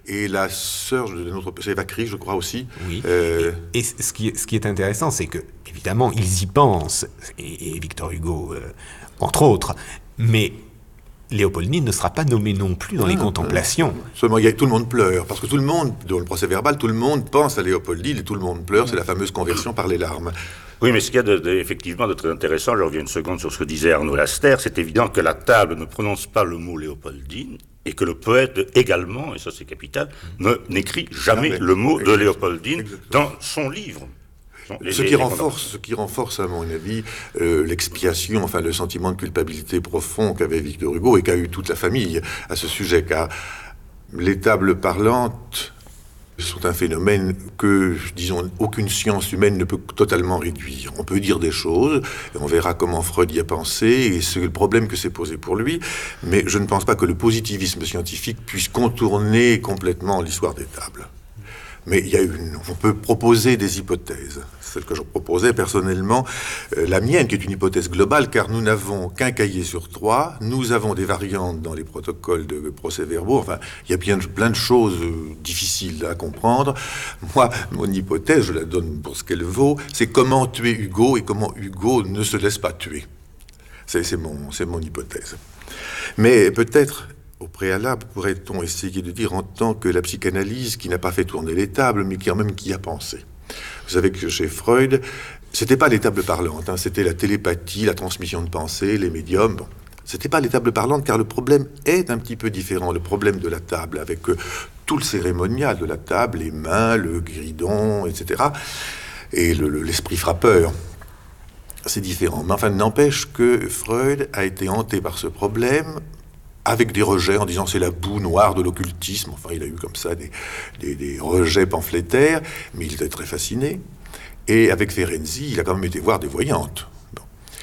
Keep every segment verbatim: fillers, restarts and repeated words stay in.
et la sœur de notre... C'est Eva Cry, je crois aussi. Oui. Euh... Et, et ce, qui est, ce qui est intéressant, c'est que, évidemment, ils y pensent, et, et Victor Hugo, euh, entre autres, mais Léopoldine ne sera pas nommée non plus dans ah, les contemplations. Ah, seulement, il y a, tout le monde pleure, parce que tout le monde, dans le procès verbal, tout le monde pense à Léopoldine, et tout le monde pleure, c'est la fameuse conversion par les larmes. Oui, mais ce qu'il y a de, de, effectivement de très intéressant, je reviens une seconde sur ce que disait Arnaud Laster, c'est évident que la table ne prononce pas le mot Léopoldine, et que le poète également, et ça c'est capital, ne, n'écrit jamais ah, le mot exactement. de Léopoldine exactement. dans son livre. Les, ce, qui les renforce, ce qui renforce, à mon avis, euh, l'expiation, enfin le sentiment de culpabilité profond qu'avait Victor Hugo et qu'a eu toute la famille à ce sujet, car les tables parlantes sont un phénomène que, disons, aucune science humaine ne peut totalement réduire. On peut dire des choses, et on verra comment Freud y a pensé, et c'est le problème que c'est posé pour lui, mais je ne pense pas que le positivisme scientifique puisse contourner complètement l'histoire des tables. Mais il y a une, on peut proposer des hypothèses. Celle que je proposais personnellement, euh, la mienne, qui est une hypothèse globale, car nous n'avons qu'un cahier sur trois, nous avons des variantes dans les protocoles de procès-verbaux, enfin, il y a bien plein de choses euh, difficiles à comprendre. Moi, mon hypothèse, je la donne pour ce qu'elle vaut, c'est comment tuer Hugo et comment Hugo ne se laisse pas tuer. C'est, c'est, mon, c'est mon hypothèse. Mais peut-être... Au préalable, pourrait-on essayer de dire en tant que la psychanalyse qui n'a pas fait tourner les tables, mais qui quand même qui a pensé. Vous savez que chez Freud, c'était pas les tables parlantes, hein, c'était la télépathie, la transmission de pensée, les médiums. Bon, c'était pas les tables parlantes, car le problème est un petit peu différent. Le problème de la table, avec euh, tout le cérémonial de la table, les mains, le guidon, et cetera, et le, le, l'esprit frappeur. C'est différent. Mais enfin, n'empêche que Freud a été hanté par ce problème, avec des rejets en disant c'est la boue noire de l'occultisme. Enfin, il a eu comme ça des, des, des rejets pamphlétaires, mais il était très fasciné. Et avec Ferenczi, il a quand même été voir des voyantes. Bon.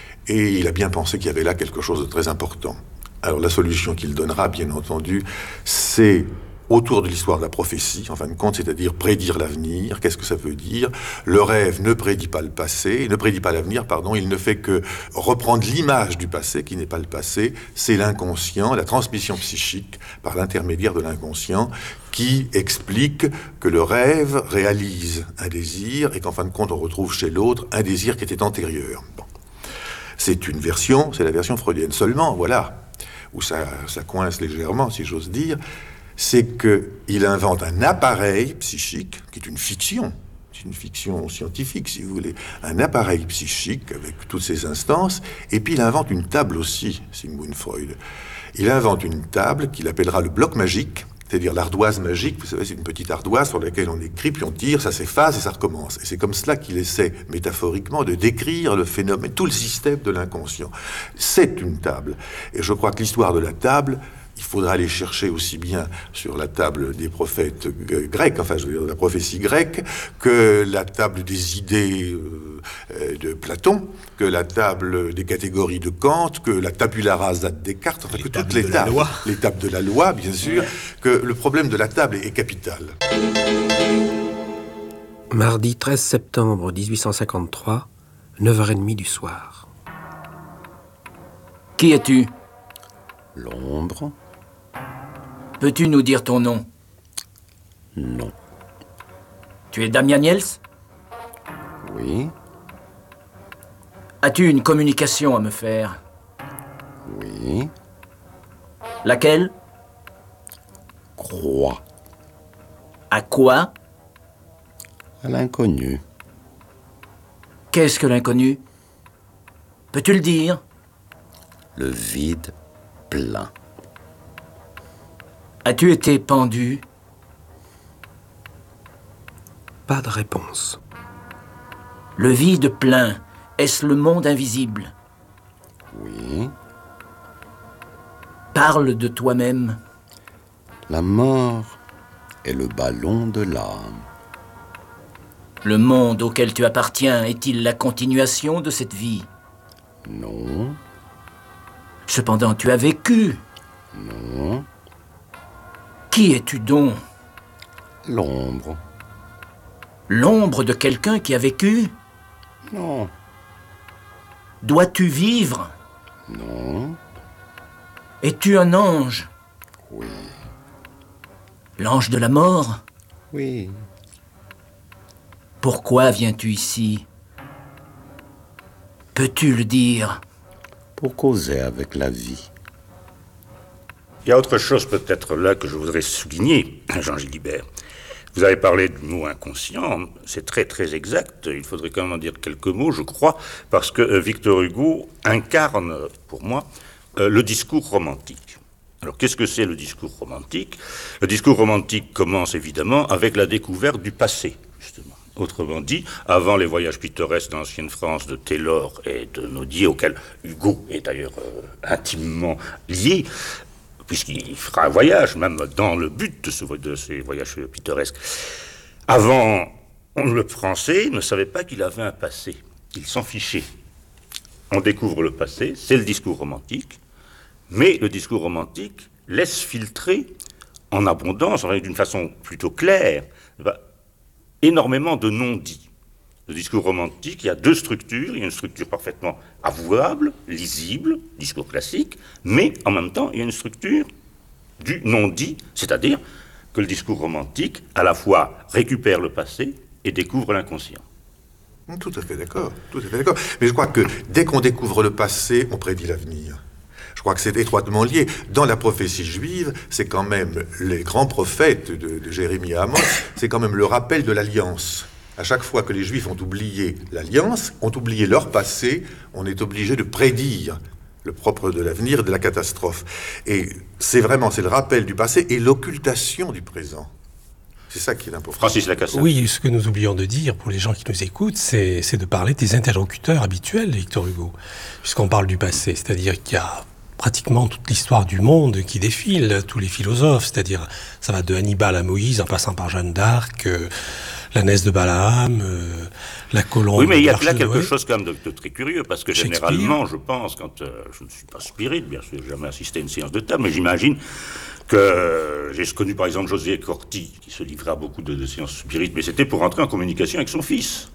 Et il a bien pensé qu'il y avait là quelque chose de très important. Alors la solution qu'il donnera, bien entendu, c'est autour de l'histoire de la prophétie, en fin de compte, c'est-à-dire prédire l'avenir. Qu'est-ce que ça veut dire? Le rêve ne prédit pas le passé, ne prédit pas l'avenir, pardon, il ne fait que reprendre l'image du passé, qui n'est pas le passé, c'est l'inconscient, la transmission psychique par l'intermédiaire de l'inconscient, qui explique que le rêve réalise un désir, et qu'en fin de compte, on retrouve chez l'autre un désir qui était antérieur. Bon. C'est une version, c'est la version freudienne seulement, voilà, où ça, ça coince légèrement, si j'ose dire, c'est qu'il invente un appareil psychique, qui est une fiction, c'est une fiction scientifique, si vous voulez, un appareil psychique avec toutes ses instances, et puis il invente une table aussi, Sigmund Freud. Il invente une table qu'il appellera le bloc magique, c'est-à-dire l'ardoise magique, vous savez, c'est une petite ardoise sur laquelle on écrit, puis on tire, ça s'efface et ça recommence. Et c'est comme cela qu'il essaie, métaphoriquement, de décrire le phénomène, tout le système de l'inconscient. C'est une table. Et je crois que l'histoire de la table, il faudra aller chercher aussi bien sur la table des prophètes grecs, enfin, je veux dire, de la prophétie grecque, que la table des idées euh, de Platon, que la table des catégories de Kant, que la tabula rasa de Descartes, enfin, que toutes les tables, les tables de la loi, bien sûr, ouais. Que le problème de la table est capital. Mardi treize septembre dix-huit cent cinquante-trois, neuf heures trente du soir. Qui es-tu? L'ombre. Peux-tu nous dire ton nom? Non. Tu es Damien Niels? Oui. As-tu une communication à me faire? Oui. Laquelle? Croix. À quoi? À l'inconnu. Qu'est-ce que l'inconnu? Peux-tu le dire? Le vide plein. As-tu été pendu? Pas de réponse. Le vide plein, est-ce le monde invisible? Oui. Parle de toi-même. La mort est le ballon de l'âme. Le monde auquel tu appartiens est-il la continuation de cette vie? Non. Cependant, tu as vécu. Non. Qui es-tu donc? L'ombre. L'ombre de quelqu'un qui a vécu? Non. Dois-tu vivre? Non. Es-tu un ange? Oui. L'ange de la mort? Oui. Pourquoi viens-tu ici? Peux-tu le dire? Pour causer avec la vie. Il y a autre chose peut-être là que je voudrais souligner, Jean Gilibert. Vous avez parlé du mot inconscient, c'est très très exact, il faudrait quand même en dire quelques mots, je crois, parce que euh, Victor Hugo incarne, pour moi, euh, le discours romantique. Alors qu'est-ce que c'est le discours romantique? Le discours romantique commence évidemment avec la découverte du passé, justement. Autrement dit, avant les voyages pittoresques d'ancienne France de Taylor et de Nodier, auxquels Hugo est d'ailleurs euh, intimement lié, puisqu'il fera un voyage, même dans le but de, ce, de ces voyages pittoresques. Avant, le Français ne savait pas qu'il avait un passé. Il s'en fichait. On découvre le passé, c'est le discours romantique, mais le discours romantique laisse filtrer en abondance, d'une façon plutôt claire, énormément de non-dits. Le discours romantique, il y a deux structures. Il y a une structure parfaitement avouable, lisible, discours classique, mais en même temps, il y a une structure du non-dit, c'est-à-dire que le discours romantique, à la fois, récupère le passé et découvre l'inconscient. Tout à fait d'accord, tout à fait d'accord. Mais je crois que dès qu'on découvre le passé, on prédit l'avenir. Je crois que c'est étroitement lié. Dans la prophétie juive, c'est quand même les grands prophètes de, de Jérémie à Amos, c'est quand même le rappel de l'alliance. À chaque fois que les Juifs ont oublié l'alliance, ont oublié leur passé, on est obligé de prédire le propre de l'avenir et de la catastrophe. Et c'est vraiment, c'est le rappel du passé et l'occultation du présent. C'est ça qui est important. Francis Lacassagne. Oui, ce que nous oublions de dire pour les gens qui nous écoutent, c'est, c'est de parler des interlocuteurs habituels de Victor Hugo, puisqu'on parle du passé, c'est-à-dire qu'il y a pratiquement toute l'histoire du monde qui défile, tous les philosophes, c'est-à-dire ça va de Hannibal à Moïse en passant par Jeanne d'Arc, euh, la Nesse de Balaam, euh, la colombe. Oui, mais il y a là de quelque Noé. chose quand même de, de très curieux, parce que généralement, je pense, quand euh, je ne suis pas spirit, bien sûr, j'ai jamais assisté à une séance de table, mais j'imagine que euh, j'ai connu par exemple José Corti, qui se livrait à beaucoup de, de séances spirites, mais c'était pour entrer en communication avec son fils.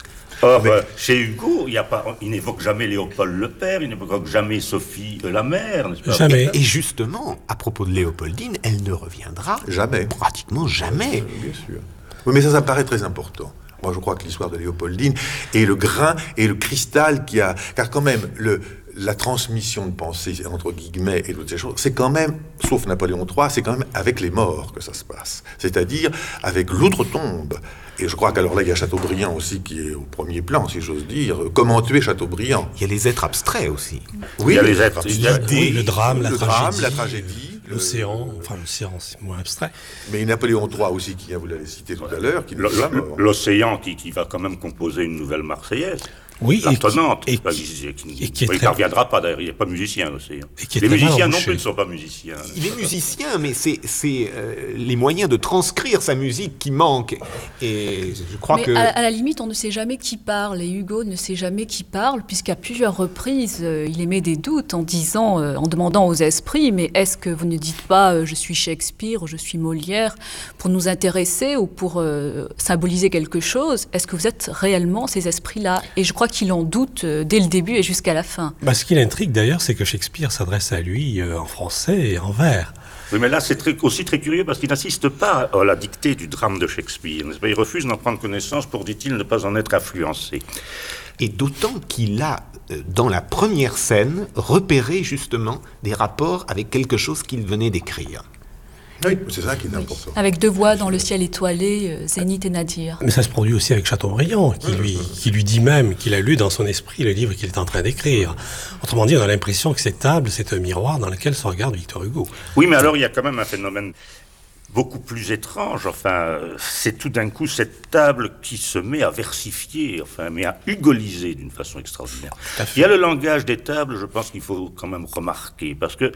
Or, mais... euh, chez Hugo, il, y a pas, il n'évoque jamais Léopold le père, il n'évoque jamais Sophie euh, la mère, n'est-ce pas? Jamais. Et justement, à propos de Léopoldine, elle ne reviendra Jamais. Pratiquement jamais. Euh, bien sûr. Oui, mais ça, ça me paraît très important. Moi, je crois que l'histoire de Léopoldine est le grain et le cristal qui a... Car quand même, le, la transmission de pensée, entre guillemets, et toutes ces choses, c'est quand même, sauf Napoléon trois, c'est quand même avec les morts que ça se passe. C'est-à-dire avec l'outre-tombe. Et je crois qu'alors là, il y a Chateaubriand aussi qui est au premier plan, si j'ose dire. Comment tuer Chateaubriand? Il y a les êtres abstraits aussi. Oui, il y a les êtres... L'idée, oui, le drame, la le tragédie. drame, la tragédie. L'océan, enfin l'océan c'est moins abstrait. Mais Napoléon trois aussi, qui vous l'avez cité tout à l'heure, qui n'est pas mort. L'océan qui, qui va quand même composer une nouvelle Marseillaise. Oui, la et tonnante. qui, et pas, qui, qui, qui, et qui est il ne très... parviendra pas d'ailleurs, il n'est pas musicien l'océan. Les musiciens non plus ne sont pas musiciens. Il est musicien, mais c'est, c'est euh, les moyens de transcrire sa musique qui manquent. Et je crois mais que... à, à la limite, on ne sait jamais qui parle, et Hugo ne sait jamais qui parle, puisqu'à plusieurs reprises, euh, il émet des doutes en disant, euh, en demandant aux esprits, mais est-ce que vous ne dites pas euh, je suis Shakespeare, je suis Molière, pour nous intéresser ou pour euh, symboliser quelque chose? Est-ce que vous êtes réellement ces esprits-là? Et je crois qu'il en doute euh, dès le début et jusqu'à la fin. Bah, ce qui l'intrigue d'ailleurs, c'est que Shakespeare s'adresse à lui euh, en français et en vers. Oui, mais là, c'est très, aussi très curieux parce qu'il n'assiste pas à la dictée du drame de Shakespeare. N'est-ce pas? Il refuse d'en prendre connaissance pour, dit-il, ne pas en être influencé. Et d'autant qu'il a, euh, dans la première scène, repéré justement des rapports avec quelque chose qu'il venait d'écrire. Oui, c'est ça qui est important. Avec deux voix dans le ciel étoilé, euh, Zénith et Nadir. Mais ça se produit aussi avec Chateaubriand, qui lui, qui lui dit même qu'il a lu dans son esprit le livre qu'il est en train d'écrire. Autrement dit, on a l'impression que cette table, c'est un miroir dans lequel se regarde Victor Hugo. Oui, mais alors il y a quand même un phénomène beaucoup plus étrange. Enfin, c'est tout d'un coup cette table qui se met à versifier, enfin, mais à hugoliser d'une façon extraordinaire. Il y a le langage des tables, je pense qu'il faut quand même remarquer, parce que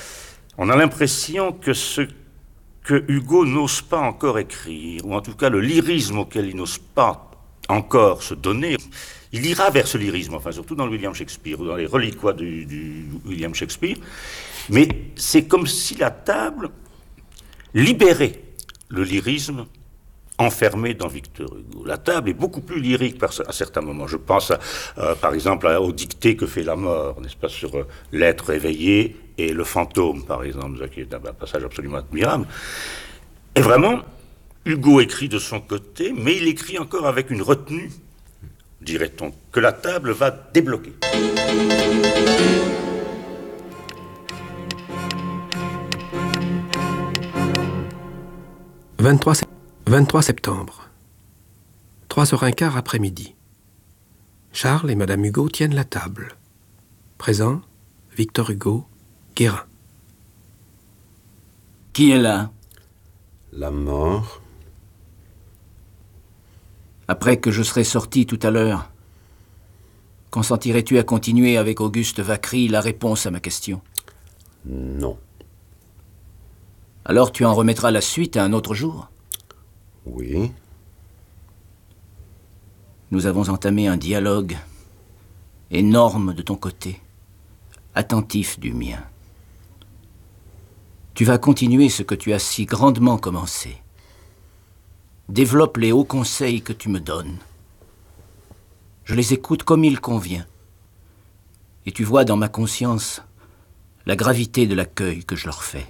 on a l'impression que ce que Hugo n'ose pas encore écrire, ou en tout cas le lyrisme auquel il n'ose pas encore se donner, il ira vers ce lyrisme, enfin surtout dans le William Shakespeare, ou dans les reliquats du, du William Shakespeare, mais c'est comme si la table libérait le lyrisme enfermé dans Victor Hugo. La table est beaucoup plus lyrique par, à certains moments. Je pense à, euh, par exemple à, au dicté que fait la mort, n'est-ce pas, sur euh, l'être éveillé et le fantôme, par exemple, qui est un, un passage absolument admirable. Et vraiment, Hugo écrit de son côté, mais il écrit encore avec une retenue, dirait-on, que la table va débloquer. vingt-trois septembre. trois heures quinze après-midi. Charles et Madame Hugo tiennent la table. Présent, Victor Hugo, Guérin. Qui est là? La mort. Après que je serai sorti tout à l'heure, consentirais-tu à continuer avec Auguste Vacry la réponse à ma question? Non. Alors tu en remettras la suite à un autre jour? Oui. Nous avons entamé un dialogue énorme de ton côté, attentif du mien. Tu vas continuer ce que tu as si grandement commencé. Développe les hauts conseils que tu me donnes. Je les écoute comme il convient. Et tu vois dans ma conscience la gravité de l'accueil que je leur fais.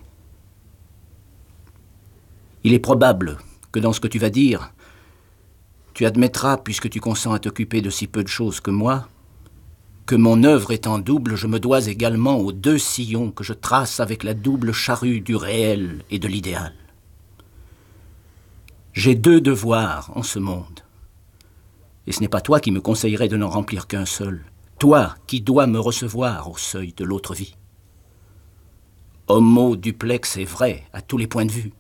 Il est probable que dans ce que tu vas dire, tu admettras, puisque tu consens à t'occuper de si peu de choses que moi, que mon œuvre étant double, je me dois également aux deux sillons que je trace avec la double charrue du réel et de l'idéal. J'ai deux devoirs en ce monde. Et ce n'est pas toi qui me conseillerais de n'en remplir qu'un seul. Toi qui dois me recevoir au seuil de l'autre vie. Homo duplex est vrai à tous les points de vue.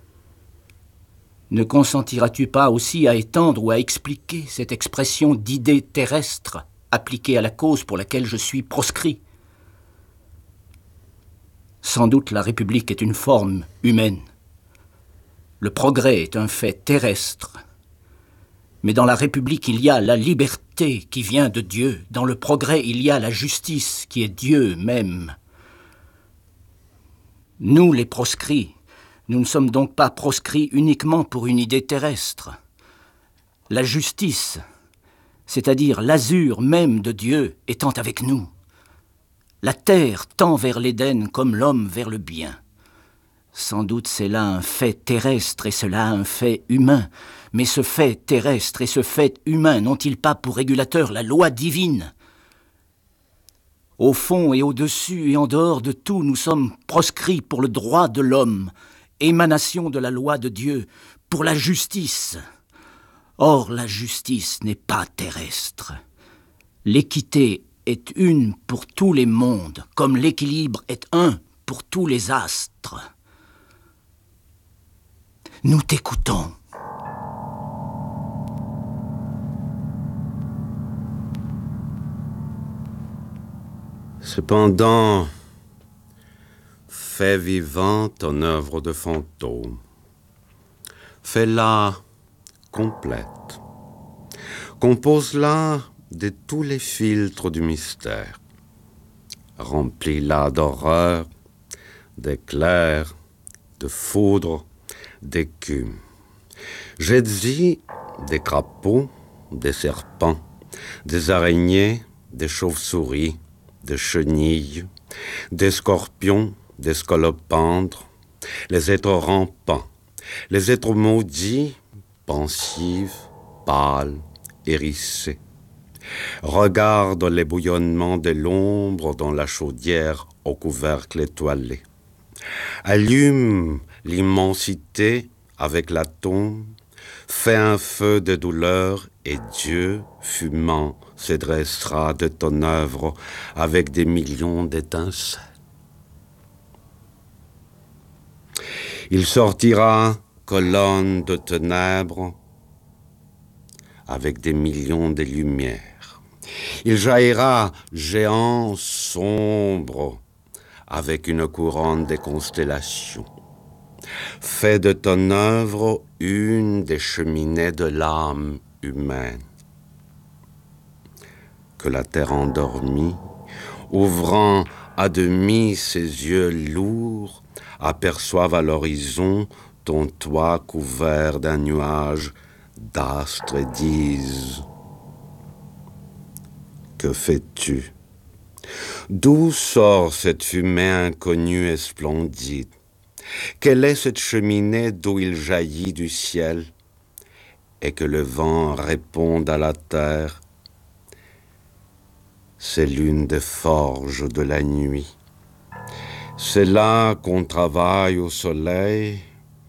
Ne consentiras-tu pas aussi à étendre ou à expliquer cette expression d'idée terrestre appliquée à la cause pour laquelle je suis proscrit? Sans doute la République est une forme humaine. Le progrès est un fait terrestre. Mais dans la République, il y a la liberté qui vient de Dieu. Dans le progrès, il y a la justice qui est Dieu même. Nous, les proscrits, nous ne sommes donc pas proscrits uniquement pour une idée terrestre. La justice, c'est-à-dire l'azur même de Dieu, étant avec nous. La terre tend vers l'Éden comme l'homme vers le bien. Sans doute c'est là un fait terrestre et cela un fait humain. Mais ce fait terrestre et ce fait humain n'ont-ils pas pour régulateur la loi divine? Au fond et au-dessus et en dehors de tout, nous sommes proscrits pour le droit de l'homme, émanation de la loi de Dieu, pour la justice. Or, la justice n'est pas terrestre. L'équité est une pour tous les mondes, comme l'équilibre est un pour tous les astres. Nous t'écoutons. Cependant, fais vivant ton œuvre de fantôme. Fais-la complète. Compose-la de tous les filtres du mystère. Remplis-la d'horreur, d'éclairs, de foudre, d'écume. Jette-y des crapauds, des serpents, des araignées, des chauves-souris, des chenilles, des scorpions, des scolopendres, les êtres rampants, les êtres maudits, pensifs, pâles, hérissés. Regarde les bouillonnements de l'ombre dans la chaudière au couvercle étoilé. Allume l'immensité avec la tombe, fais un feu de douleur et Dieu, fumant, se dressera de ton œuvre avec des millions d'étincelles. Il sortira colonne de ténèbres avec des millions de lumières. Il jaillira géant sombre avec une couronne de constellations. Fais de ton œuvre une des cheminées de l'âme humaine. Que la terre endormie, ouvrant à demi ses yeux lourds, aperçoive à l'horizon ton toit couvert d'un nuage d'astres et dise: que fais-tu? D'où sort cette fumée inconnue et splendide? Quelle est cette cheminée d'où il jaillit du ciel et que le vent réponde à la terre? C'est l'une des forges de la nuit. C'est là qu'on travaille au soleil,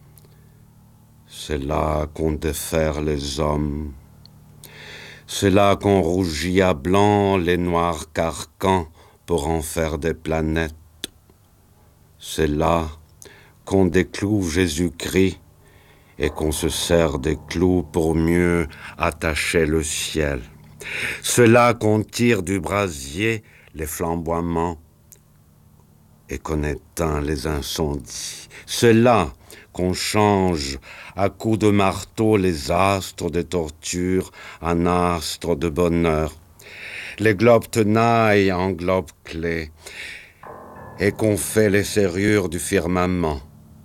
c'est là qu'on déferre les hommes, c'est là qu'on rougit à blanc les noirs carcans pour en faire des planètes. C'est là qu'on décloue Jésus-Christ et qu'on se sert des clous pour mieux attacher le ciel. C'est là qu'on tire du brasier les flamboiements et qu'on éteint les incendies. C'est là qu'on change à coups de marteau les astres de torture en astres de bonheur. Les globes tenailles en globes clés et qu'on fait les serrures du firmament.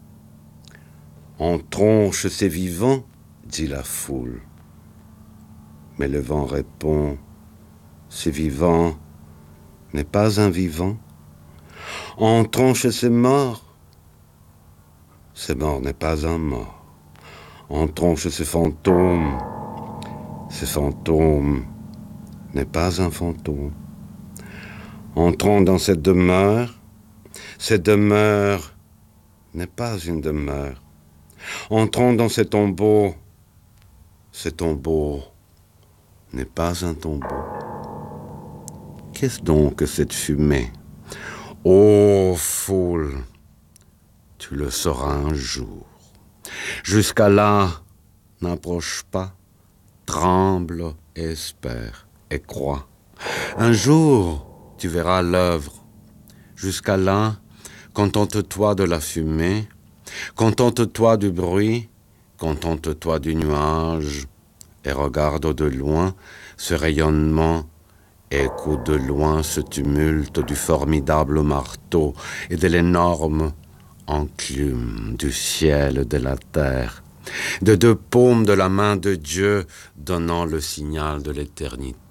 On tronche ces vivants, dit la foule. Mais le vent répond, ce vivant n'est pas un vivant. On tronche ces morts, ce mort n'est pas un mort. On tronche ces fantômes, ce fantôme n'est pas un fantôme. Entrons dans cette demeure, cette demeure n'est pas une demeure. Entrons dans ce tombeau, ce tombeau n'est pas un tombeau. Qu'est-ce donc que cette fumée? Ô foule, tu le sauras un jour. Jusqu'à là, n'approche pas, tremble, espère et crois. Un jour, tu verras l'œuvre. Jusqu'à là, contente-toi de la fumée, contente-toi du bruit, contente-toi du nuage, et regarde de loin ce rayonnement, écoute de loin ce tumulte du formidable marteau et de l'énorme enclume du ciel et de la terre, de deux paumes de la main de Dieu donnant le signal de l'éternité.